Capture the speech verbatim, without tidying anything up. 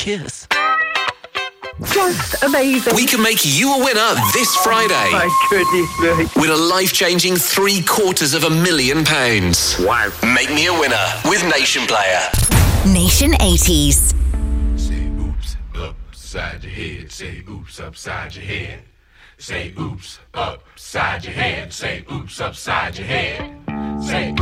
Cheers. Just amazing. We can make you a winner this Friday. Oh, my goodness me. With a life-changing three quarters of a million pounds. Wow. Make me a winner with Nation Player. Nation eighties. Say oops upside your head. Say oops upside your head. Say oops upside your head. Say oops upside your head. Say